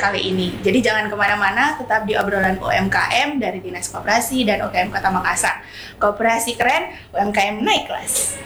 kali ini. Jadi jangan kemana-mana, tetap di obrolan UMKM dari Dinas Koperasi dan UKM Kota Makassar. Koperasi keren, UMKM naik kelas.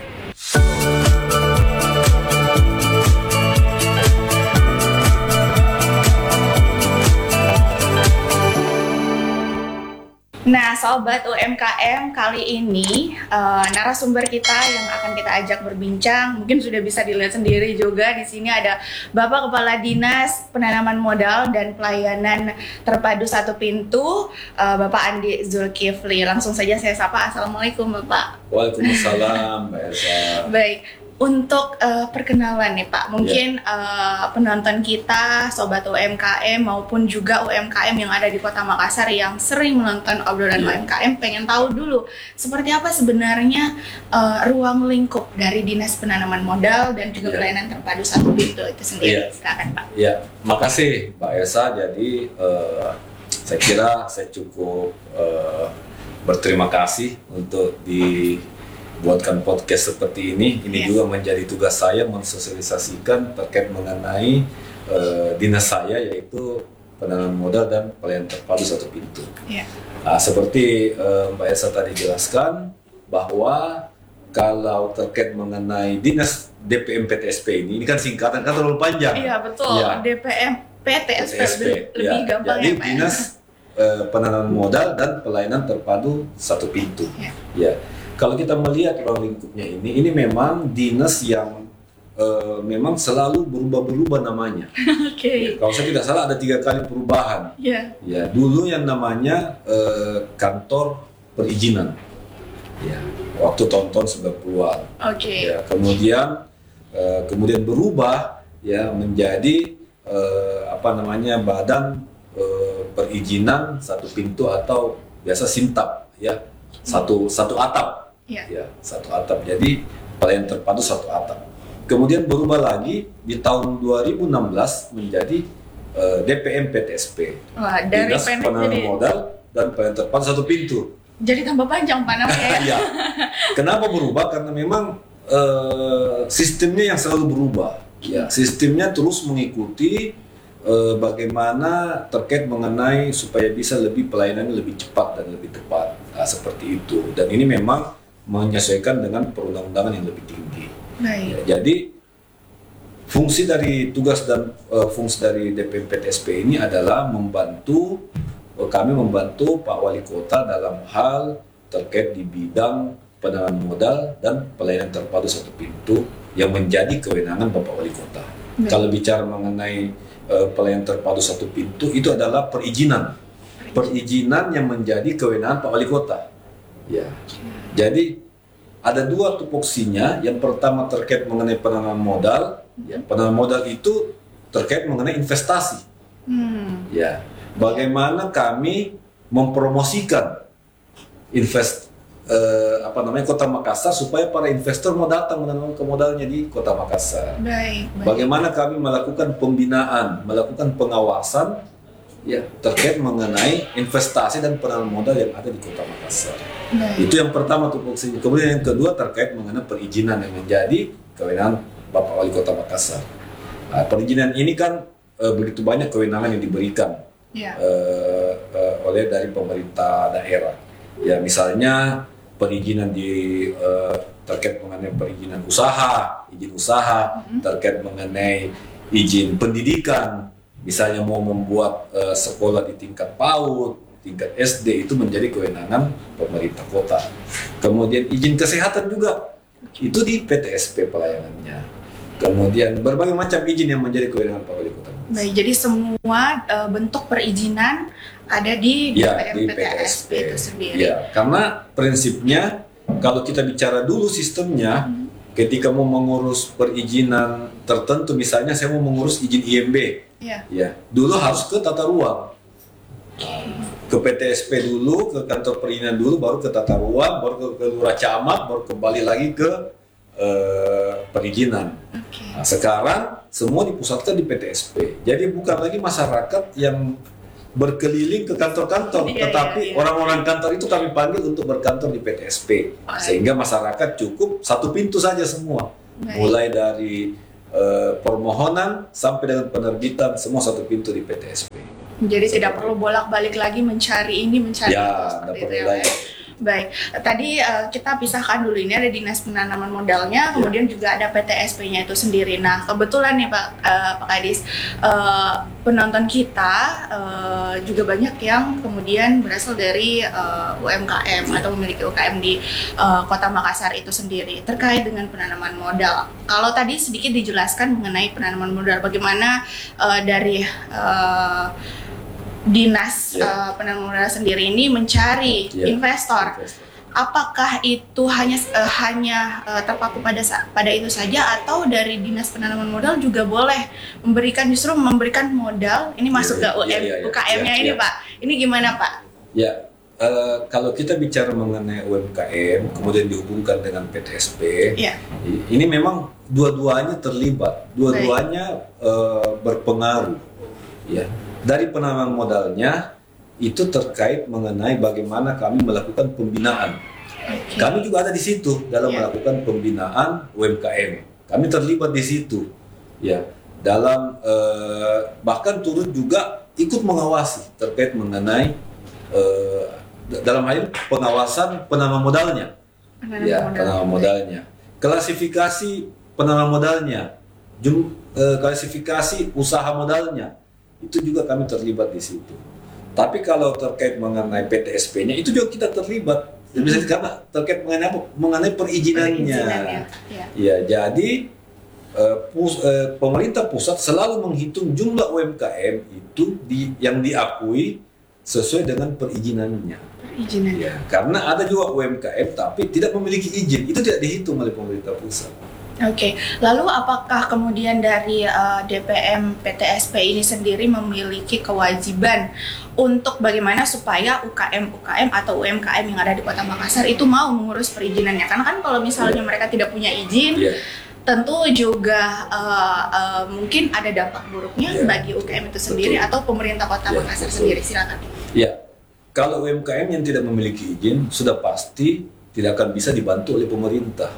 Nah, sobat UMKM, kali ini narasumber kita yang akan kita ajak berbincang, mungkin sudah bisa dilihat sendiri juga di sini ada Bapak Kepala Dinas Penanaman Modal dan Pelayanan Terpadu Satu Pintu, Bapak Andi Zulkifli. Langsung saja saya sapa. Assalamualaikum, Bapak. Waalaikumsalam, Mbak Elsa. Baik. Untuk perkenalan nih Pak, mungkin penonton kita, sobat UMKM maupun juga UMKM yang ada di Kota Makassar yang sering menonton obrolan UMKM pengen tahu dulu seperti apa sebenarnya ruang lingkup dari Dinas Penanaman Modal dan juga Pelayanan Terpadu Satu Pintu itu sendiri. Silakan Pak. Ya, makasih Mbak Elsa. Jadi saya kira saya cukup berterima kasih untuk buatkan podcast seperti ini. Ini juga menjadi tugas saya mensosialisasikan terkait mengenai dinas saya, yaitu penanaman modal dan pelayanan terpadu satu pintu. Nah, seperti Mbak Elsa tadi jelaskan bahwa kalau terkait mengenai dinas DPM PTSP ini kan singkatan kan terlalu panjang. Iya betul. DPM PTSP lebih gampang. Jadi dinas penanaman modal dan pelayanan terpadu satu pintu. Kalau kita melihat ruang lingkupnya ini memang dinas yang memang selalu berubah-berubah namanya. Kalau saya tidak salah ada 3 kali perubahan. Dulu yang namanya kantor perizinan. Waktu tahun 90-an. Kemudian berubah menjadi badan perizinan satu pintu atau biasa Sintap satu atap. Satu atap, jadi pelayanan terpadu satu atap. Kemudian berubah lagi di tahun 2016 menjadi DPM PTSP, Dinas Penanaman Modal dan Pelayanan Terpadu Satu Pintu. Jadi tambah panjang Pak namanya. Kenapa berubah? Karena memang sistemnya yang selalu berubah. Sistemnya terus mengikuti bagaimana terkait mengenai supaya bisa pelayanannya lebih cepat dan lebih tepat. Seperti itu. Dan ini memang menyesuaikan dengan perundang-undangan yang lebih tinggi. Jadi fungsi dari tugas dan fungsi dari DPM PTSP ini adalah kami membantu Pak Wali Kota dalam hal terkait di bidang penanaman modal dan pelayanan terpadu satu pintu yang menjadi kewenangan Bapak Wali Kota. Kalau bicara mengenai pelayanan terpadu satu pintu itu adalah perizinan yang menjadi kewenangan Pak Wali Kota. Jadi ada 2 tupoksinya. Yang pertama terkait mengenai penanaman modal. Penanaman modal itu terkait mengenai investasi. Bagaimana kami mempromosikan Kota Makassar supaya para investor mau datang menanamkan modalnya di Kota Makassar. Bagaimana kami melakukan pembinaan, melakukan pengawasan terkait mengenai investasi dan penanaman modal yang ada di Kota Makassar. Itu yang pertama tupoksinya. Kemudian yang kedua terkait mengenai perizinan yang menjadi kewenangan Bapak Wali Kota Makassar. Perizinan ini kan begitu banyak kewenangan yang diberikan oleh dari pemerintah daerah. Misalnya perizinan terkait mengenai perizinan usaha, izin usaha, terkait mengenai izin pendidikan. Misalnya mau membuat sekolah di tingkat PAUD, tingkat SD, itu menjadi kewenangan pemerintah kota. Kemudian izin kesehatan juga, itu di PTSP pelayanannya. Kemudian berbagai macam izin yang menjadi kewenangan Pak Wali Kota. Jadi semua bentuk perizinan ada di DPM PTSP itu sendiri. Karena prinsipnya kalau kita bicara dulu sistemnya, ketika mau mengurus perizinan tertentu, misalnya saya mau mengurus izin IMB. Dulu harus ke tata ruang, ke PTSP dulu, ke kantor perizinan dulu, baru ke tata ruang, baru ke lurah camat, baru kembali lagi ke perizinan. Nah, sekarang semua dipusatkan di PTSP. Jadi bukan lagi masyarakat yang berkeliling ke kantor-kantor, tetapi orang-orang kantor itu kami panggil untuk berkantor di PTSP, sehingga masyarakat cukup satu pintu saja semua, mulai dari permohonan sampai dengan penerbitan semua satu pintu di PTSP. Jadi tidak perlu bolak-balik lagi mencari ini, mencari itu, Ya, seperti tidak itu perlu ya, lagi. Pak. Baik, tadi kita pisahkan dulu, ini ada Dinas Penanaman Modalnya, kemudian juga ada PTSP-nya itu sendiri. Nah, kebetulan nih Pak Kadis, penonton kita juga banyak yang kemudian berasal dari UMKM atau memiliki UKM di Kota Makassar itu sendiri terkait dengan penanaman modal. Kalau tadi sedikit dijelaskan mengenai penanaman modal, bagaimana dari Dinas Penanaman Modal sendiri ini mencari investor. Apakah itu hanya terpaku pada itu saja, atau dari Dinas Penanaman Modal juga boleh justru memberikan modal ini masuk ke UKM-nya ini, Pak? Ini gimana, Pak? Ya, kalau kita bicara mengenai UMKM kemudian dihubungkan dengan PTSP, ini memang dua-duanya terlibat, dua-duanya berpengaruh, ya. Dari penanaman modalnya itu terkait mengenai bagaimana kami melakukan pembinaan. Kami juga ada di situ dalam melakukan pembinaan UMKM. Kami terlibat di situ, ya. Dalam bahkan turut juga ikut mengawasi terkait mengenai dalam hal ini pengawasan penanaman modalnya, penanaman modalnya, klasifikasi penanaman modalnya, klasifikasi usaha modalnya. Itu juga kami terlibat di situ. Tapi kalau terkait mengenai PTSP-nya itu juga kita terlibat. Bisa karena terkait mengenai perizinannya. Ya, jadi pemerintah pusat selalu menghitung jumlah UMKM itu yang diakui sesuai dengan perizinannya. Ya, karena ada juga UMKM tapi tidak memiliki izin, itu tidak dihitung oleh pemerintah pusat. Oke, lalu apakah kemudian dari DPM PTSP ini sendiri memiliki kewajiban untuk bagaimana supaya UKM atau UMKM yang ada di Kota Makassar itu mau mengurus perizinannya? Karena kan kalau misalnya mereka tidak punya izin, tentu juga mungkin ada dampak buruknya bagi UKM itu sendiri atau pemerintah Kota Makassar sendiri. Silakan. Ya, kalau UMKM yang tidak memiliki izin sudah pasti tidak akan bisa dibantu oleh pemerintah.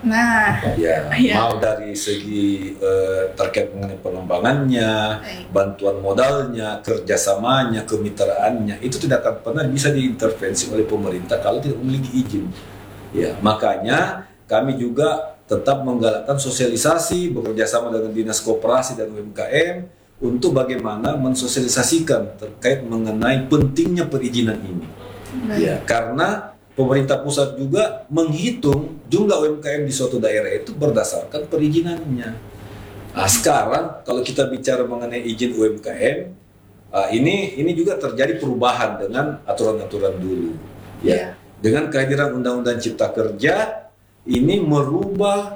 Mau dari segi terkait mengenai pengembangannya, bantuan modalnya, kerjasamanya, kemitraannya, itu tidak akan pernah bisa diintervensi oleh pemerintah kalau tidak memiliki izin. Ya, makanya kami juga tetap menggalakkan sosialisasi bekerjasama dengan Dinas Koperasi dan UMKM untuk bagaimana mensosialisasikan terkait mengenai pentingnya perizinan ini. Ya, karena pemerintah pusat juga menghitung jumlah UMKM di suatu daerah itu berdasarkan perizinannya. Nah, sekarang kalau kita bicara mengenai izin UMKM, ini juga terjadi perubahan dengan aturan-aturan dulu. Ya, dengan kehadiran Undang-Undang Cipta Kerja ini merubah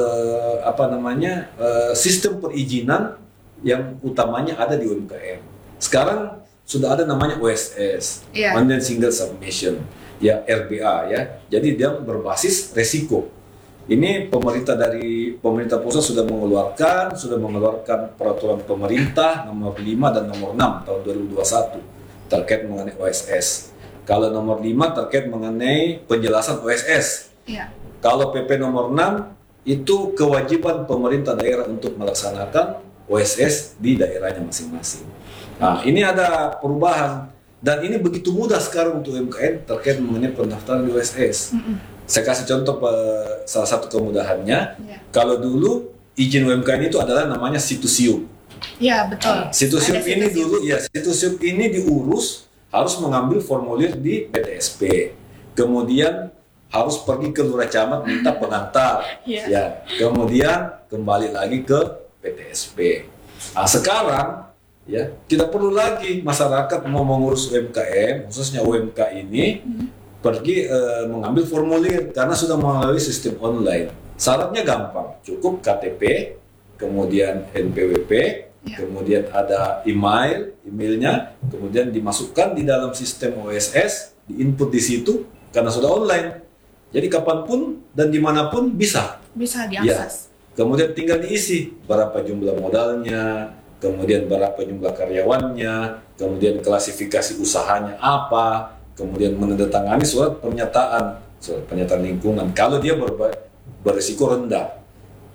sistem perizinan yang utamanya ada di UMKM. Sekarang sudah ada namanya OSS, Mandate Single Submission. Ya, RBA ya. Jadi dia berbasis resiko. Ini pemerintah pusat sudah mengeluarkan peraturan pemerintah nomor 5 dan nomor 6 tahun 2021 terkait mengenai OSS. Kalau nomor 5 terkait mengenai penjelasan OSS. Kalau PP nomor 6 itu kewajiban pemerintah daerah untuk melaksanakan OSS di daerahnya masing-masing. Nah, ini ada perubahan. Dan ini begitu mudah sekarang untuk UMKM terkait mengenai pendaftaran di OSS. Saya kasih contoh salah satu kemudahannya. Kalau dulu izin UMKM itu adalah namanya Situsiup. Ya, betul. Situsiup ini diurus harus mengambil formulir di PTSP. Kemudian harus pergi ke lurah camat minta pengantar. Ya, kemudian kembali lagi ke PTSP. Nah, sekarang ya, tidak perlu lagi masyarakat mau mengurus UMKM, khususnya UMK ini pergi mengambil formulir karena sudah melalui sistem online. Syaratnya gampang, cukup KTP, kemudian NPWP, kemudian ada emailnya, kemudian dimasukkan di dalam sistem OSS, diinput di situ karena sudah online. Jadi kapanpun dan dimanapun bisa diakses. Kemudian tinggal diisi berapa jumlah modalnya, kemudian berapa jumlah karyawannya, kemudian klasifikasi usahanya apa, kemudian menandatangani surat pernyataan lingkungan kalau dia berisiko rendah.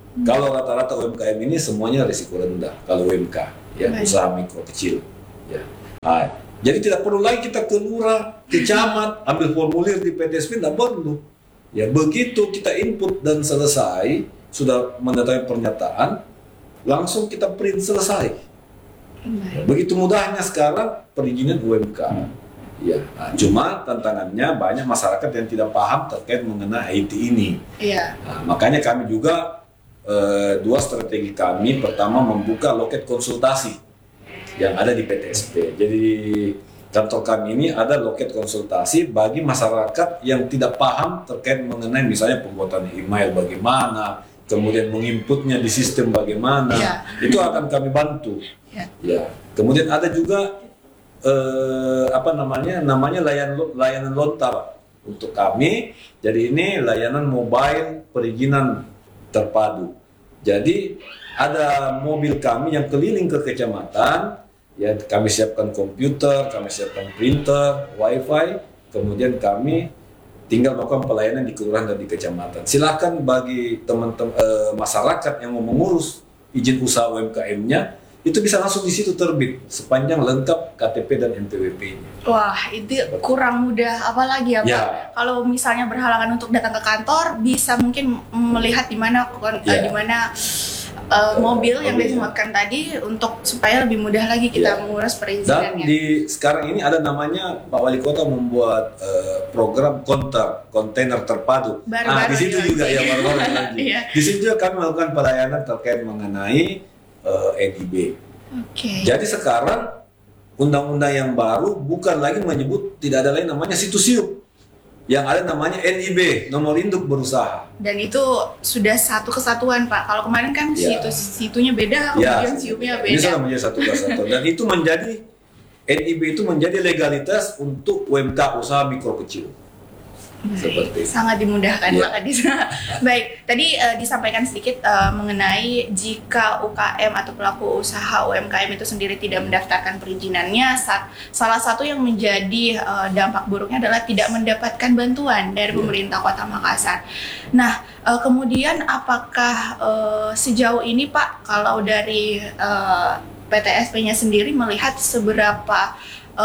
Kalau rata-rata UMKM ini semuanya risiko rendah. Kalau UMK, ya Baik. usaha mikro kecil. Ya. Nah, jadi tidak perlu lagi kita ke lurah, ke camat, ambil formulir di PTSP, tidak perlu. Ya begitu kita input dan selesai, sudah mendatangi pernyataan, langsung kita print selesai. Baik. Begitu mudahnya sekarang perizinan UMK. Ya, nah, cuma tantangannya banyak masyarakat yang tidak paham terkait mengenai IT ini. Iya. Nah, makanya kami juga dua strategi kami. Pertama, membuka loket konsultasi yang ada di PTSP. Jadi kantor kami ini ada loket konsultasi bagi masyarakat yang tidak paham terkait mengenai misalnya pembuatan email bagaimana, kemudian menginputnya di sistem bagaimana. Ya. Itu akan kami bantu. Ya. Ya. Kemudian ada juga namanya layanan lontar untuk kami. Jadi ini layanan mobile perizinan terpadu. Jadi ada mobil kami yang keliling ke kecamatan, ya kami siapkan komputer, kami siapkan printer, wifi, kemudian kami tinggal melakukan pelayanan di kelurahan dan di kecamatan. Silahkan bagi teman-teman masyarakat yang mau mengurus izin usaha UMKM-nya, itu bisa langsung di situ terbit sepanjang lengkap KTP dan NPWP-nya. Wah, itu kurang mudah apalagi ya Pak? Ya. Kalau misalnya berhalangan untuk datang ke kantor, bisa mungkin melihat di mana Ya. di mana mobil yang disebutkan tadi untuk supaya lebih mudah lagi kita Ya. mengurus Dan perizinannya. di sekarang ini ada namanya Pak Wali Kota membuat program kontainer terpadu. Baru-baru Di situ ini juga lagi. ya baru-baru lagi. Iya. Di situ juga kami melakukan pelayanan terkait mengenai NIB. Oke. Jadi sekarang undang-undang yang baru bukan lagi menyebut, tidak ada lagi namanya situs siup. Yang ada namanya NIB, nomor induk berusaha. Dan itu sudah satu kesatuan Pak. Kalau kemarin kan Ya. situnya beda, kemudian siupnya Ini beda. sudah menjadi satu kesatuan. Dan itu menjadi NIB itu menjadi legalitas untuk UMK usaha mikro kecil. Seperti itu. Sangat dimudahkan Ya. Pak Kadis. Baik, tadi disampaikan sedikit mengenai jika UKM atau pelaku usaha UMKM itu sendiri tidak mendaftarkan perizinannya, salah satu yang menjadi dampak buruknya adalah tidak mendapatkan bantuan dari pemerintah Kota Makassar. Nah, kemudian apakah sejauh ini Pak, kalau dari PTSP-nya sendiri melihat seberapa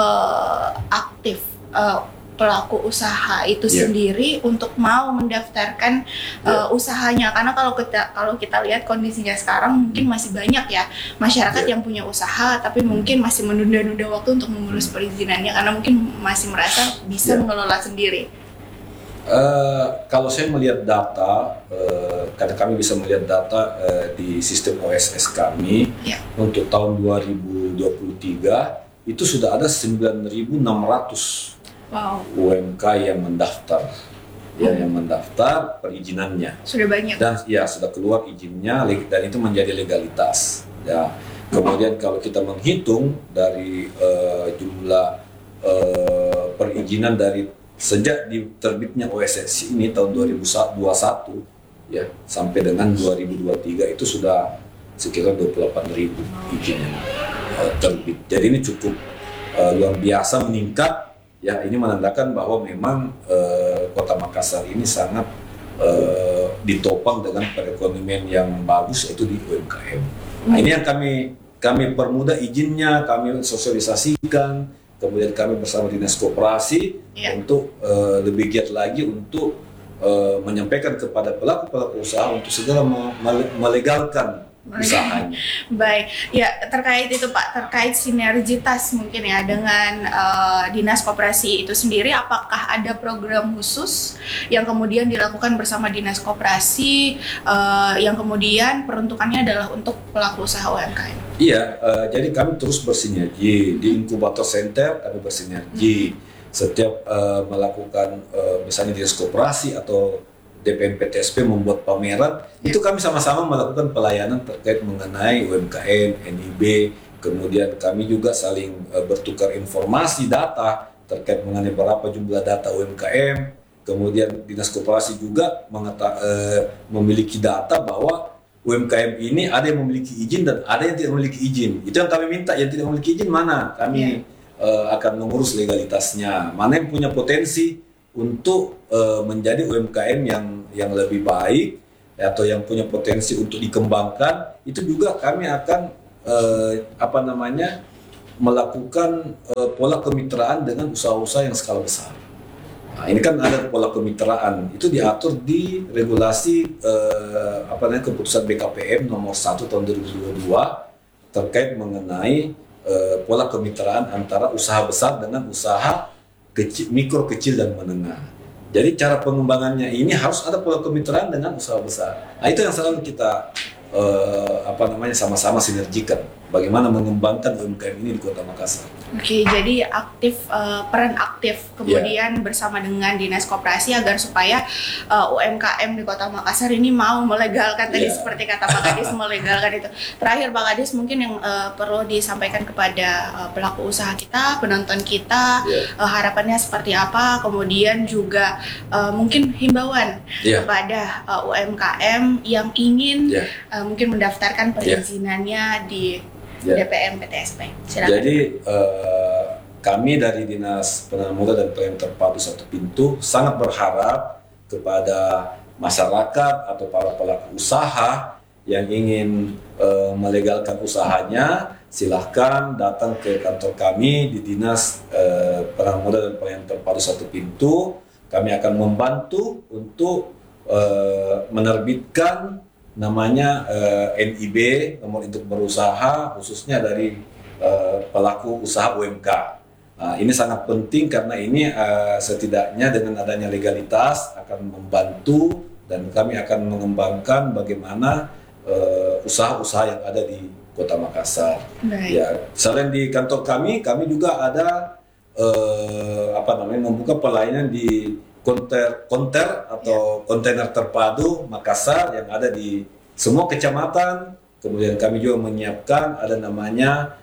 aktif pelaku usaha itu Yeah. sendiri untuk mau mendaftarkan usahanya, karena kalau kita lihat kondisinya sekarang mungkin masih banyak ya masyarakat Yeah. yang punya usaha tapi mungkin masih menunda-nunda waktu untuk mengurus perizinannya karena mungkin masih merasa bisa Yeah. mengelola sendiri. Kalau saya melihat data, karena kami bisa melihat data di sistem OSS kami Ya. untuk tahun 2023 itu sudah ada 9.600 Wow, UMK yang mendaftar, yang mendaftar perizinannya. sudah banyak. Dan ya sudah keluar izinnya dan itu menjadi legalitas. Ya. Kemudian kalau kita menghitung dari jumlah perizinan dari sejak terbitnya OSS ini tahun 2021 ya sampai dengan 2023 itu sudah sekitar 28.000 izin yang terbit. Jadi ini cukup luar biasa meningkat. Ya, ini menandakan bahwa memang Kota Makassar ini sangat ditopang dengan perekonomian yang bagus, yaitu di UMKM. Nah, ini yang kami permudah izinnya, kami sosialisasikan, kemudian kami bersama Dinas Koperasi untuk lebih giat lagi untuk menyampaikan kepada pelaku-pelaku usaha untuk segera melegalkan usahanya. Baik, ya terkait itu Pak, terkait sinergitas mungkin ya dengan Dinas Koperasi itu sendiri, apakah ada program khusus yang kemudian dilakukan bersama Dinas Koperasi yang kemudian peruntukannya adalah untuk pelaku usaha UMKM? Iya, jadi kami terus bersinergi di inkubator center, kami bersinergi setiap melakukan misalnya Dinas Koperasi atau DPM PTSP membuat pameran, itu kami sama-sama melakukan pelayanan terkait mengenai UMKM, NIB, kemudian kami juga saling bertukar informasi data terkait mengenai berapa jumlah data UMKM, kemudian Dinas Koperasi juga memiliki data bahwa UMKM ini ada yang memiliki izin dan ada yang tidak memiliki izin. Itu yang kami minta, yang tidak memiliki izin mana? Kami akan mengurus legalitasnya, mana yang punya potensi untuk menjadi UMKM yang lebih baik atau yang punya potensi untuk dikembangkan, itu juga kami akan melakukan pola kemitraan dengan usaha-usaha yang skala besar. Nah, ini kan ada pola kemitraan, itu diatur di regulasi keputusan BKPM nomor 1 tahun 2022 terkait mengenai pola kemitraan antara usaha besar dengan usaha kecil, mikro, kecil, dan menengah. Jadi cara pengembangannya ini harus ada pola kemitraan dengan usaha besar. Nah, itu yang selalu kita sama-sama sinergikan. Bagaimana mengembangkan UMKM ini di Kota Makassar. Oke, jadi peran aktif kemudian bersama dengan Dinas Koperasi agar supaya UMKM di Kota Makassar ini mau melegalkan tadi seperti kata Pak Kadis melegalkan itu. Terakhir Pak Kadis mungkin yang perlu disampaikan kepada pelaku usaha kita, penonton kita, harapannya seperti apa, kemudian juga mungkin himbauan kepada UMKM yang ingin mungkin mendaftarkan perizinannya di DPM PTSP. Silakan. Jadi kami dari Dinas Penanaman Modal dan Pelayanan Terpadu Satu Pintu sangat berharap kepada masyarakat atau para pelaku usaha yang ingin melegalkan usahanya, silahkan datang ke kantor kami di Dinas Penanaman Modal dan Pelayanan Terpadu Satu Pintu. Kami akan membantu untuk menerbitkan namanya NIB, nomor induk berusaha, khususnya dari pelaku usaha UMK. Nah, ini sangat penting karena ini setidaknya dengan adanya legalitas akan membantu dan kami akan mengembangkan bagaimana usaha-usaha yang ada di Kota Makassar. Ya, selain di kantor kami juga ada membuka pelayanan di konter atau kontainer terpadu Makassar yang ada di semua kecamatan. Kemudian kami juga menyiapkan ada namanya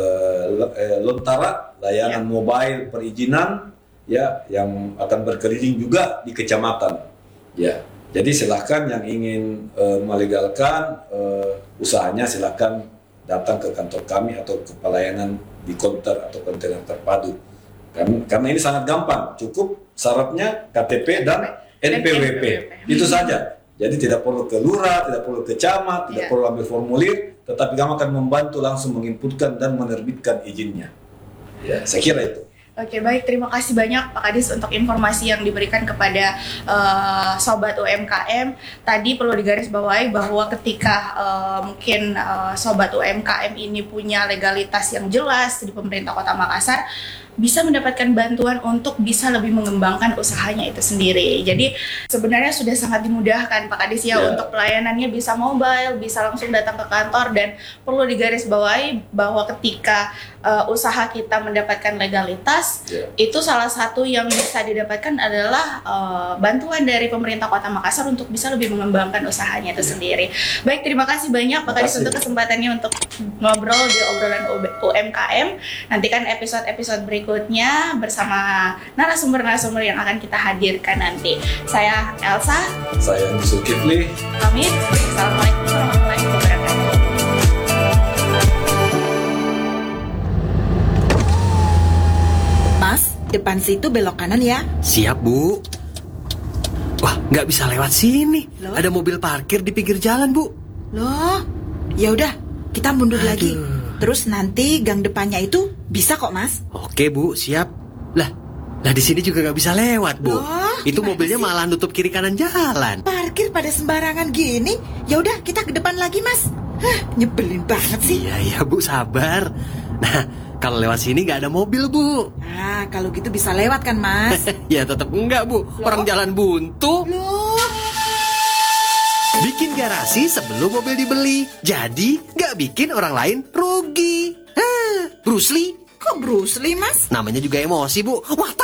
Lontara, layanan mobile perizinan yang akan berkeliling juga di kecamatan. Ya, jadi silahkan yang ingin melegalkan usahanya silahkan datang ke kantor kami atau ke pelayanan di konter atau kontainer terpadu. Karena ini sangat gampang, cukup syaratnya KTP dan NPWP, itu saja. Jadi tidak perlu ke lurah, tidak perlu ke camat, tidak perlu ambil formulir, tetapi kami akan membantu langsung menginputkan dan menerbitkan izinnya. Ya, saya kira itu. Oke, baik. Terima kasih banyak Pak Kadis untuk informasi yang diberikan kepada Sobat UMKM. Tadi perlu digarisbawahi bahwa ketika mungkin Sobat UMKM ini punya legalitas yang jelas di pemerintah Kota Makassar, bisa mendapatkan bantuan untuk bisa lebih mengembangkan usahanya itu sendiri. Jadi sebenarnya sudah sangat dimudahkan Pak Kadis untuk pelayanannya bisa mobile, bisa langsung datang ke kantor, dan perlu digarisbawahi bahwa ketika usaha kita mendapatkan legalitas, itu salah satu yang bisa didapatkan adalah bantuan dari pemerintah Kota Makassar untuk bisa lebih mengembangkan usahanya itu sendiri. Baik, terima kasih banyak Pak Kadis untuk kesempatannya untuk ngobrol di obrolan UMKM. Nantikan episode-episode berikutnya bersama narasumber-narasumber yang akan kita hadirkan nanti. Saya Elsa. Saya Zulkifli. Pamit. Assalamualaikum warahmatullahi wabarakatuh. Mas, depan situ belok kanan ya. Siap, Bu. Wah, nggak bisa lewat sini. Loh? Ada mobil parkir di pinggir jalan, Bu. Loh, ya udah, kita mundur lagi. Terus nanti gang depannya itu bisa kok, Mas. Oke, Bu, siap. Lah di sini juga nggak bisa lewat, Bu. Loh, itu mobilnya sih? malah nutup kiri kanan jalan. Parkir pada sembarangan gini. Ya udah, kita ke depan lagi, Mas. Nyebelin banget sih. Iya, Bu, sabar. Nah, kalau lewat sini nggak ada mobil, Bu. Nah, kalau gitu bisa lewat kan, Mas? Ya tetap enggak, Bu. Orang jalan buntu. Loh, Bikin garasi sebelum mobil dibeli. Jadi nggak bikin orang lain rugi. Bruce Lee. kok Bruce Lee, Mas? Namanya juga emosi, Bu. Wah,